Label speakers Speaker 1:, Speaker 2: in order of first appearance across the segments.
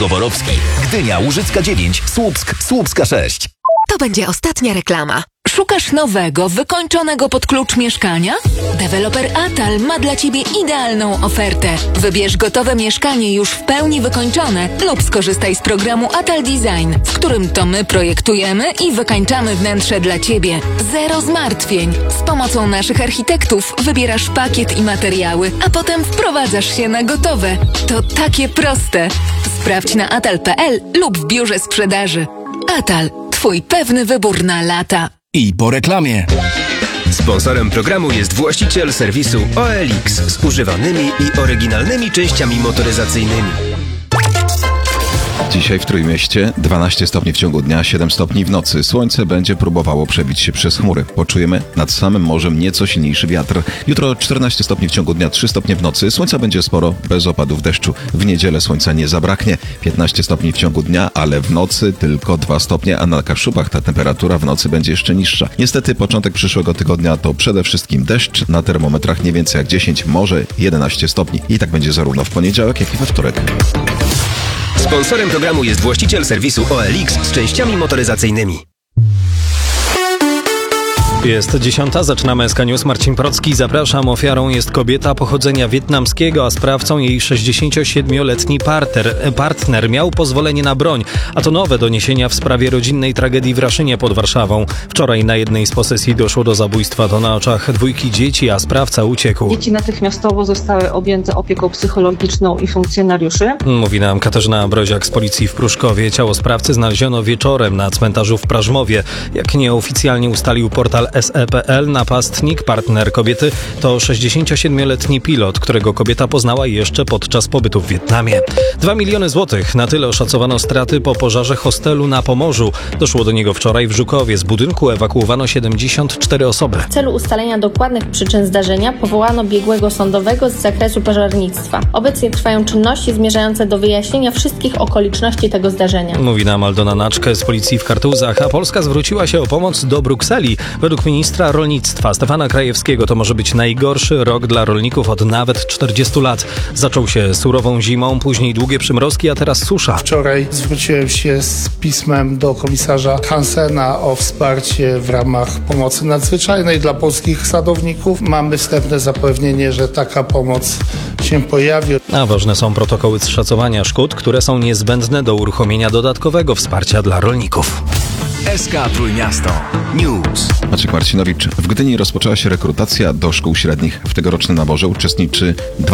Speaker 1: Słupsk-Koworowski, Gdynia, Łużycka 9, Słupsk, Słupska 6.
Speaker 2: To będzie ostatnia reklama.
Speaker 3: Szukasz nowego, wykończonego pod klucz mieszkania? Deweloper Atal ma dla Ciebie idealną ofertę. Wybierz gotowe mieszkanie już w pełni wykończone lub skorzystaj z programu Atal Design, w którym to my projektujemy i wykańczamy wnętrze dla Ciebie. Zero zmartwień. Z pomocą naszych architektów wybierasz pakiet i materiały, a potem wprowadzasz się na gotowe. To takie proste. Sprawdź na atal.pl lub w biurze sprzedaży. Atal. Twój pewny wybór na lata.
Speaker 4: I po reklamie.
Speaker 5: Sponsorem programu jest właściciel serwisu OLX z używanymi i oryginalnymi częściami motoryzacyjnymi.
Speaker 6: Dzisiaj w Trójmieście 12 stopni w ciągu dnia, 7 stopni w nocy. Słońce będzie próbowało przebić się przez chmury. Poczujemy nad samym morzem nieco silniejszy wiatr. Jutro 14 stopni w ciągu dnia, 3 stopnie w nocy. Słońca będzie sporo, bez opadów deszczu. W niedzielę słońca nie zabraknie. 15 stopni w ciągu dnia, ale w nocy tylko 2 stopnie, a na Kaszubach ta temperatura w nocy będzie jeszcze niższa. Niestety początek przyszłego tygodnia to przede wszystkim deszcz. Na termometrach nie więcej jak 10, może 11 stopni. I tak będzie zarówno w poniedziałek, jak i we wtorek.
Speaker 5: Sponsorem programu jest właściciel serwisu OLX z częściami motoryzacyjnymi.
Speaker 7: Jest 10, zaczynamy SK News. Marcin Procki, zapraszam. Ofiarą jest kobieta pochodzenia wietnamskiego, a sprawcą jej 67-letni partner. Miał pozwolenie na broń, a to nowe doniesienia w sprawie rodzinnej tragedii w Raszynie pod Warszawą. Wczoraj na jednej z posesji doszło do zabójstwa. To na oczach 2 dzieci, a sprawca uciekł.
Speaker 8: Dzieci natychmiastowo zostały objęte opieką psychologiczną i funkcjonariuszy.
Speaker 7: Mówi nam Katarzyna Broziak z policji w Pruszkowie. Ciało sprawcy znaleziono wieczorem na cmentarzu w Prażmowie. Jak nieoficjalnie ustalił portal SE.pl, napastnik, partner kobiety, to 67-letni pilot, którego kobieta poznała jeszcze podczas pobytu w Wietnamie. 2 miliony złotych. Na tyle oszacowano straty po pożarze hostelu na Pomorzu. Doszło do niego wczoraj w Żukowie. Z budynku ewakuowano 74 osoby.
Speaker 9: W celu ustalenia dokładnych przyczyn zdarzenia powołano biegłego sądowego z zakresu pożarnictwa. Obecnie trwają czynności zmierzające do wyjaśnienia wszystkich okoliczności tego zdarzenia.
Speaker 7: Mówi nam Aldona Naczkę z policji w Kartuzach, a Polska zwróciła się o pomoc do Brukseli. Według ministra rolnictwa Stefana Krajewskiego to może być najgorszy rok dla rolników od nawet 40 lat. Zaczął się surową zimą, później długie przymrozki, a teraz susza.
Speaker 10: Wczoraj zwróciłem się z pismem do komisarza Hansena o wsparcie w ramach pomocy nadzwyczajnej dla polskich sadowników. Mamy wstępne zapewnienie, że taka pomoc się pojawi.
Speaker 7: A ważne są protokoły szacowania szkód, które są niezbędne do uruchomienia dodatkowego wsparcia dla rolników.
Speaker 4: SK Trójmiasto News.
Speaker 6: Maciek Marcinowicz. W Gdyni rozpoczęła się rekrutacja do szkół średnich. W tegorocznym naborze uczestniczy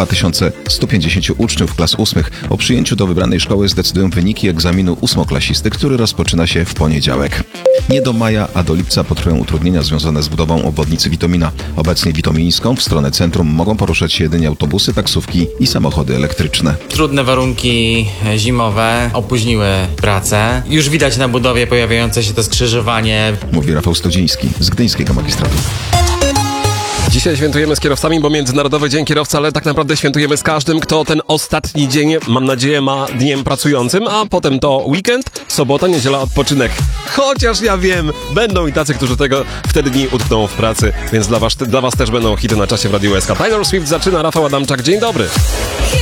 Speaker 6: 2150 uczniów klas 8. O przyjęciu do wybranej szkoły zdecydują wyniki egzaminu 8-klasisty, który rozpoczyna się w poniedziałek. Nie do maja, a do lipca potrwają utrudnienia związane z budową obwodnicy Witomina. Obecnie Witomińską w stronę centrum mogą poruszać się jedynie autobusy, taksówki i samochody elektryczne.
Speaker 11: Trudne warunki zimowe opóźniły pracę. Już widać na budowie pojawiające się to skrzyżowanie.
Speaker 6: Mówi Rafał Stodziński z Gdyńskiego Magistratu.
Speaker 12: Dzisiaj świętujemy z kierowcami, bo Międzynarodowy Dzień Kierowcy, ale tak naprawdę świętujemy z każdym, kto ten ostatni dzień, mam nadzieję, ma dniem pracującym, a potem to weekend, sobota, niedziela, odpoczynek. Chociaż ja wiem, będą i tacy, którzy w te dni utkną w pracy, więc dla was też będą hity na czasie w Radiu SK. Taylor Swift zaczyna, Rafał Adamczak, dzień dobry.